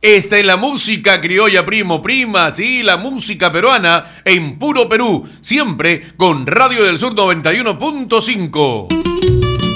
Esta es la música criolla, primo, prima, sí, la música peruana en puro Perú, siempre con Radio del Sur 91.5.